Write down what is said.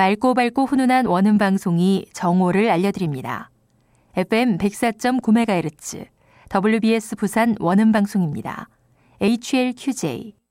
맑고 밝고 훈훈한 원음 방송이 정오를 알려드립니다. FM 104.9MHz, WBS 부산 원음 방송입니다. HLQJ.